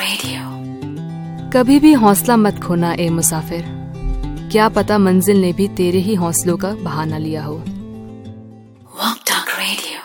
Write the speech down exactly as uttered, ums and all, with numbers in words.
Radio. कभी भी हौसला मत खोना ए मुसाफिर, क्या पता मंजिल ने भी तेरे ही हौसलों का बहाना लिया हो। Walk talk radio.